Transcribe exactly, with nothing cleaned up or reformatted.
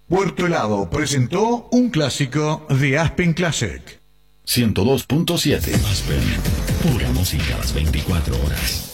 Puerto Helado presentó un clásico de Aspen Classic. ciento dos punto siete Aspen, pura música las veinticuatro horas.